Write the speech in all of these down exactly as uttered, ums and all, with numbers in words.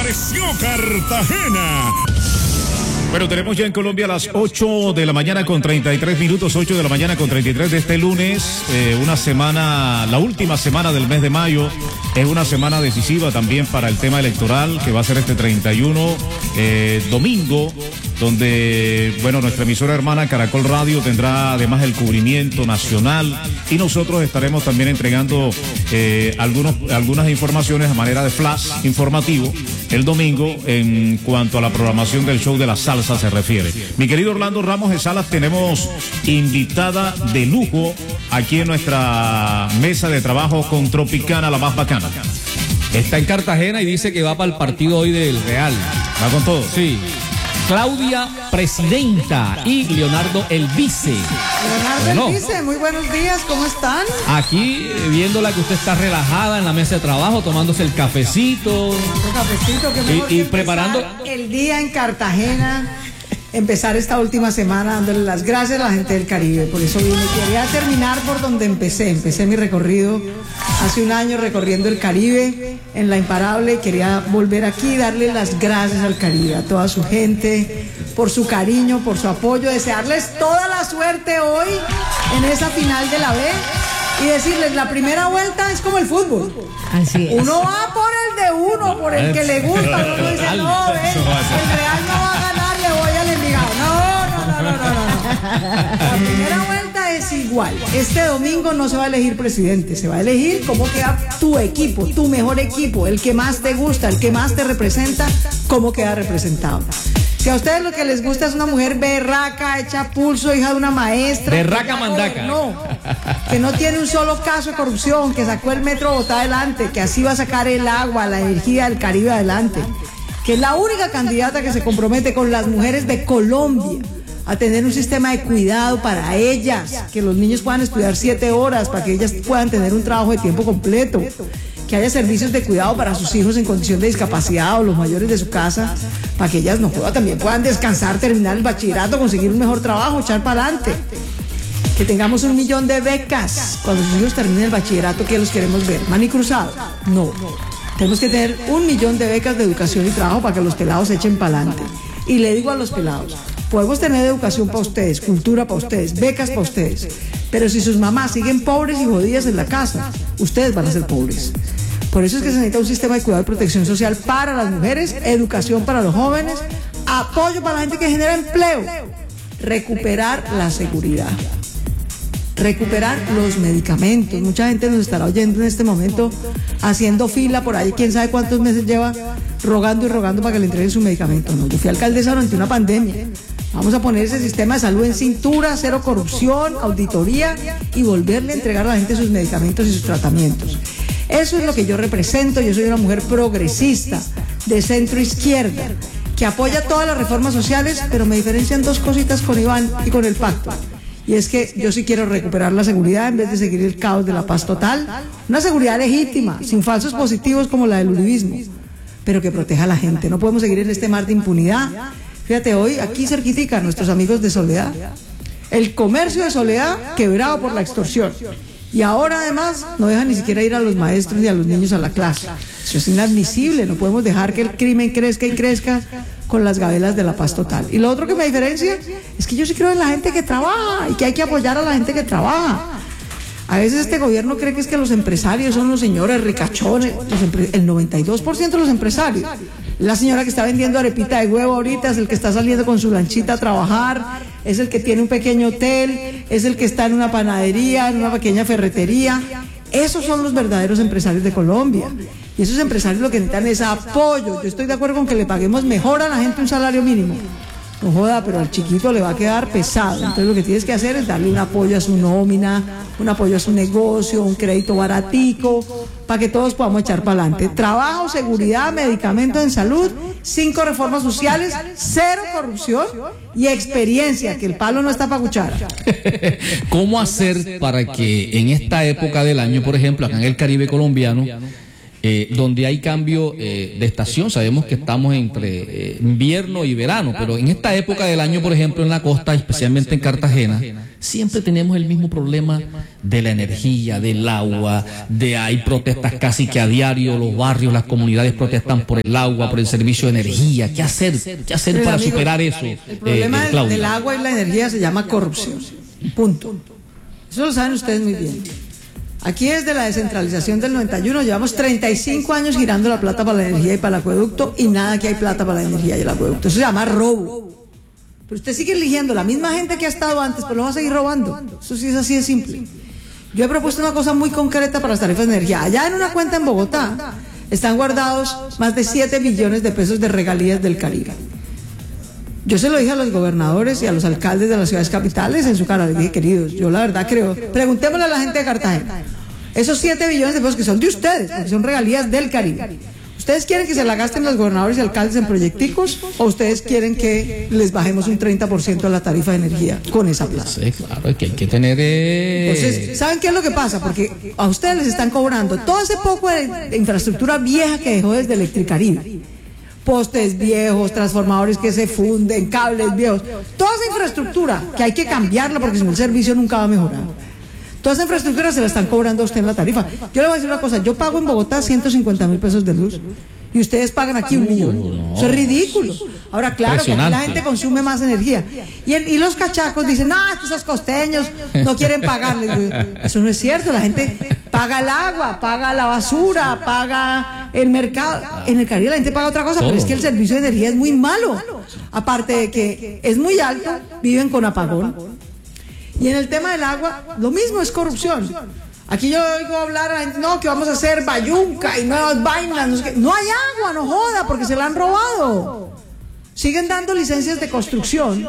Apareció Cartagena. Bueno, tenemos ya en Colombia las ocho de la mañana con treinta y tres minutos, ocho de la mañana con treinta y tres de este lunes, eh, una semana, la última semana del mes de mayo, es una semana decisiva también para el tema electoral, que va a ser este treinta y uno, eh, domingo, donde, bueno, nuestra emisora hermana Caracol Radio tendrá además el cubrimiento nacional y nosotros estaremos también entregando eh, algunos, algunas informaciones a manera de flash informativo el domingo en cuanto a la programación del show de la salsa se refiere. Mi querido Orlando Ramos de Salas, tenemos invitada de lujo aquí en nuestra mesa de trabajo con Tropicana, la más bacana. Está en Cartagena y dice que va para el partido hoy del Real. ¿Va con todo? Sí. Claudia, presidenta, y Leonardo, el vice. Leonardo, bueno, el vice, muy buenos días, ¿cómo están? Aquí, viéndola que usted está relajada en la mesa de trabajo, tomándose el cafecito. El cafecito que mejor y, y que preparando el día en Cartagena. Empezar esta última semana dándole las gracias a la gente del Caribe. Por eso vine. Quería terminar por donde empecé. Empecé mi recorrido hace un año recorriendo el Caribe en La Imparable. Quería volver aquí y darle las gracias al Caribe, a toda su gente, por su cariño, por su apoyo. Desearles toda la suerte hoy en esa final de la B. Y decirles, la primera vuelta es como el fútbol. Así es. Uno va por el de uno, por el que le gusta. Uno dice, no, ven, el Real no va a ganar, le voy al Envigado. No, no, no, no, no, no. La primera vuelta es igual. Este domingo no se va a elegir presidente, se va a elegir cómo queda tu equipo, tu mejor equipo, el que más te gusta, el que más te representa, cómo queda representado. Si a ustedes lo que les gusta es una mujer berraca, hecha pulso, hija de una maestra. Berraca mandaca. No, que no tiene un solo caso de corrupción, que sacó el metro Bogotá adelante, que así va a sacar el agua, la energía del Caribe adelante. Que es la única candidata que se compromete con las mujeres de Colombia a tener un sistema de cuidado para ellas, que los niños puedan estudiar siete horas, para que ellas puedan tener un trabajo de tiempo completo. Que haya servicios de cuidado para sus hijos en condición de discapacidad o los mayores de su casa, para que ellas no puedan, también puedan descansar, terminar el bachillerato, conseguir un mejor trabajo, echar para adelante. Que tengamos un millón de becas cuando sus hijos terminen el bachillerato, que los queremos ver. ¿Mani cruzado? No. Tenemos que tener un millón de becas de educación y trabajo para que los pelados echen para adelante. Y le digo a los pelados, podemos tener educación para ustedes, cultura para ustedes, becas para ustedes, pero si sus mamás siguen pobres y jodidas en la casa, ustedes van a ser pobres. Por eso es que se necesita un sistema de cuidado y protección social para las mujeres, educación para los jóvenes, apoyo para la gente que genera empleo, recuperar la seguridad, recuperar los medicamentos. Mucha gente nos estará oyendo en este momento haciendo fila por ahí, quién sabe cuántos meses lleva rogando y rogando para que le entreguen su medicamento. No, yo fui alcaldesa durante una pandemia. Vamos a poner ese sistema de salud en cintura, cero corrupción, auditoría y volverle a entregar a la gente sus medicamentos y sus tratamientos. Eso es lo que yo represento. Yo soy una mujer progresista, de centro izquierda, que apoya todas las reformas sociales, pero me diferencian dos cositas con Iván y con el pacto. Y es que yo sí quiero recuperar la seguridad en vez de seguir el caos de la paz total. Una seguridad legítima, sin falsos positivos como la del uribismo, pero que proteja a la gente. No podemos seguir en este mar de impunidad. Fíjate, hoy aquí cerquitica nuestros amigos de Soledad. El comercio de Soledad quebrado por la extorsión. Y ahora además no dejan ni siquiera ir a los maestros ni a los niños a la clase. Eso es inadmisible, no podemos dejar que el crimen crezca y crezca con las gabelas de la paz total. Y lo otro que me diferencia es que yo sí creo en la gente que trabaja y que hay que apoyar a la gente que trabaja. A veces este gobierno cree que es que los empresarios son los señores ricachones, los empre- el noventa y dos por ciento de los empresarios. La señora que está vendiendo arepita de huevo ahorita es el que está saliendo con su lanchita a trabajar, es el que tiene un pequeño hotel, es el que está en una panadería, en una pequeña ferretería. Esos son los verdaderos empresarios de Colombia. Y esos empresarios lo que necesitan es apoyo. Yo estoy de acuerdo con que le paguemos mejor a la gente un salario mínimo. No joda, pero al chiquito le va a quedar pesado. Entonces lo que tienes que hacer es darle un apoyo a su nómina, un apoyo a su negocio, un crédito baratico, para que todos podamos echar para adelante. Trabajo, seguridad, medicamentos en salud, cinco reformas sociales, cero corrupción y experiencia, que el palo no está para cuchara. ¿Cómo hacer para que en esta época del año, por ejemplo, acá en el Caribe colombiano, Eh, donde hay cambio eh, de estación, sabemos que estamos entre eh, invierno y verano, pero en esta época del año, por ejemplo, en la costa, especialmente en Cartagena, siempre tenemos el mismo problema de la energía, del agua, de hay protestas casi que a diario, los barrios, las comunidades protestan por el agua, por el servicio de energía. ¿Qué hacer? ¿Qué hacer Pero, para amigo, superar eso? El problema eh, eh, del agua y la energía se llama corrupción. Punto. Eso lo saben ustedes muy bien. Aquí desde la descentralización del noventa y uno llevamos treinta y cinco años girando la plata para la energía y para el acueducto y nada que hay plata para la energía y el acueducto. Eso se llama robo. Pero usted sigue eligiendo la misma gente que ha estado antes, pero lo va a seguir robando. Eso sí es así de simple. Yo he propuesto una cosa muy concreta para las tarifas de energía. Allá en una cuenta en Bogotá están guardados más de siete billones de pesos de regalías del Caribe. Yo se lo dije a los gobernadores y a los alcaldes de las ciudades capitales en su cara. Les dije, queridos, yo la verdad creo, preguntémosle a la gente de Cartagena. Esos siete billones de pesos que son de ustedes, porque son regalías del Caribe. ¿Ustedes quieren que se la gasten los gobernadores y alcaldes en proyecticos o ustedes quieren que les bajemos un treinta por ciento a la tarifa de energía con esa plata? Sí, claro, es que hay que tener... Eh... Entonces, ¿saben qué es lo que pasa? Porque a ustedes les están cobrando todo ese poco de, de infraestructura vieja que dejó desde Electricaribe. Postes viejos, transformadores que se funden, cables viejos. Toda esa infraestructura que hay que cambiarla porque si no el servicio nunca va a mejorar. Toda esa infraestructura se la están cobrando a usted en la tarifa. Yo le voy a decir una cosa, yo pago en Bogotá ciento cincuenta mil pesos de luz y ustedes pagan aquí un millón. Eso es ridículo. Ahora, claro, que aquí la gente consume más energía. Y, el, y los cachacos dicen, ah, estos costeños no quieren pagarles. Eso no es cierto, la gente paga el agua, paga la basura, paga el mercado. En el Caribe la gente paga otra cosa, pero es que el servicio de energía es muy malo. Aparte de que es muy alto, viven con apagón. Y en el tema del agua, lo mismo, es corrupción. Aquí yo oigo hablar a la gente, no, que vamos a hacer bayunca y nuevas vainas. No, sé qué. No hay agua, no joda, porque se la han robado. Siguen dando licencias de construcción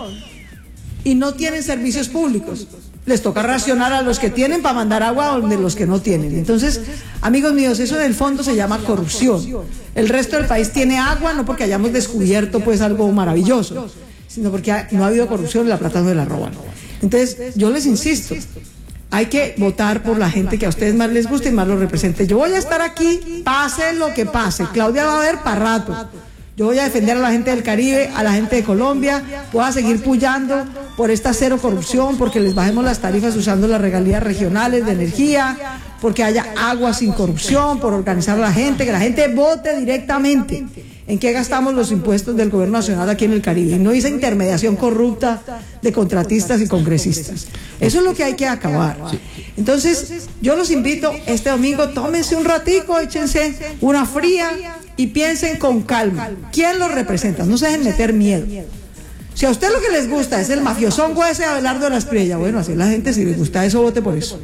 y no tienen servicios públicos. Les toca racionar a los que tienen para mandar agua a donde los que no tienen. Entonces, amigos míos, eso en el fondo se llama corrupción. El resto del país tiene agua, no porque hayamos descubierto pues algo maravilloso, sino porque no ha habido corrupción y la plata no la roban. Entonces, yo les insisto, hay que votar por la gente que a ustedes más les guste y más los represente. Yo voy a estar aquí, pase lo que pase. Claudia va a ver para rato. Yo voy a defender a la gente del Caribe, a la gente de Colombia, voy a seguir puyando por esta cero corrupción, porque les bajemos las tarifas usando las regalías regionales de energía, porque haya agua sin corrupción, por organizar a la gente, que la gente vote directamente en qué gastamos los impuestos del gobierno nacional aquí en el Caribe, y no esa intermediación corrupta de contratistas y congresistas. Eso es lo que hay que acabar. Entonces, yo los invito este domingo, tómense un ratico, échense una fría y piensen con calma. ¿Quién los representa? No se dejen meter miedo. Si a usted lo que les gusta es el mafiosongo ese de Abelardo de la Espriella, bueno, así la gente, si les gusta eso, vote por eso.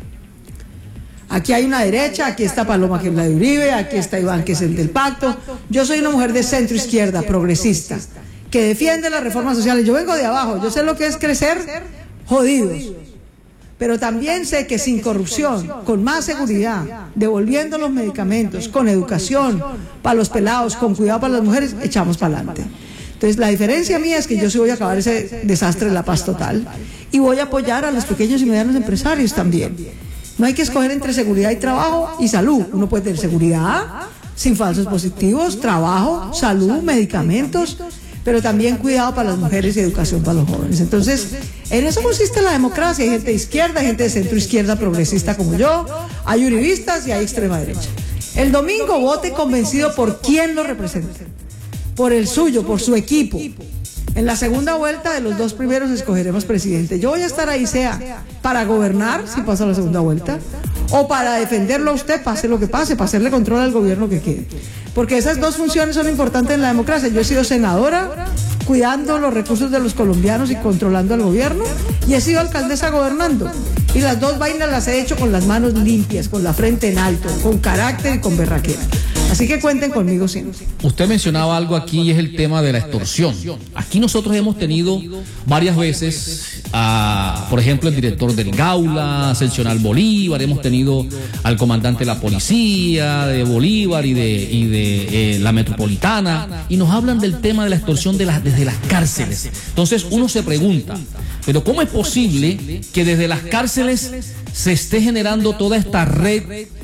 Aquí hay una derecha, aquí está Paloma, que es la de Uribe, aquí está Iván, que es el del pacto. Yo soy una mujer de centro izquierda, progresista, que defiende las reformas sociales. Yo vengo de abajo, yo sé lo que es crecer jodidos, pero también sé que sin corrupción, con más seguridad, devolviendo los medicamentos, con educación para los pelados, con cuidado para las mujeres, echamos para adelante. Entonces, la diferencia mía es que yo sí voy a acabar ese desastre de la paz total y voy a apoyar a los pequeños y medianos empresarios también. No hay que escoger entre seguridad y trabajo y salud. Uno puede tener seguridad sin falsos positivos, trabajo, salud, medicamentos, pero también cuidado para las mujeres y educación para los jóvenes. Entonces, en eso consiste la democracia. Hay gente de izquierda, hay gente de centro izquierda progresista como yo, hay uribistas y hay extrema derecha. El domingo vote convencido por quién lo representa, por el suyo, por su equipo. En la segunda vuelta de los dos primeros escogeremos presidente. Yo voy a estar ahí, sea para gobernar, si pasa la segunda vuelta, o para defenderlo a usted, pase lo que pase, para hacerle control al gobierno que quede. Porque esas dos funciones son importantes en la democracia. Yo he sido senadora, cuidando los recursos de los colombianos y controlando al gobierno, y he sido alcaldesa gobernando. Y las dos vainas las he hecho con las manos limpias, con la frente en alto, con carácter y con berraquera. Así que cuenten conmigo siempre. Usted mencionaba algo aquí y es el tema de la extorsión. Aquí nosotros hemos tenido varias veces, a, por ejemplo, el director del Gaula, Ascensional Bolívar, hemos tenido al comandante de la policía de Bolívar y de, y de eh, la metropolitana, y nos hablan del tema de la extorsión de las, desde las cárceles. Entonces uno se pregunta, pero ¿cómo es posible que desde las cárceles se esté generando toda esta red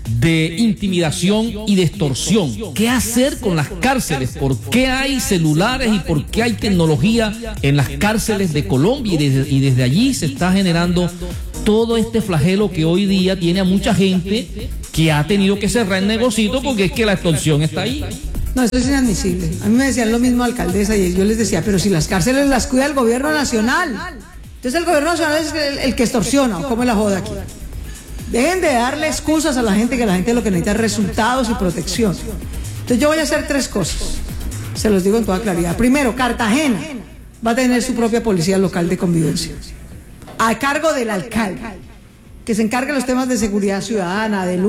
de intimidación y de extorsión. ¿Qué hacer con las cárceles? ¿Por qué hay celulares y por qué hay tecnología en las cárceles de Colombia? Y desde, y desde allí se está generando todo este flagelo que hoy día tiene a mucha gente que ha tenido que cerrar el negocito porque es que la extorsión está ahí. No, eso es inadmisible. A mí me decían lo mismo, alcaldesa, y yo les decía, pero si las cárceles las cuida el gobierno nacional. Entonces el gobierno nacional es el, el que extorsiona, ¿o cómo es la joda aquí? Dejen de darle excusas a la gente, que la gente lo que necesita es resultados y protección. Entonces yo voy a hacer tres cosas, se los digo en toda claridad. Primero, Cartagena va a tener su propia policía local de convivencia, a cargo del alcalde, que se encargue de los temas de seguridad ciudadana, de luz.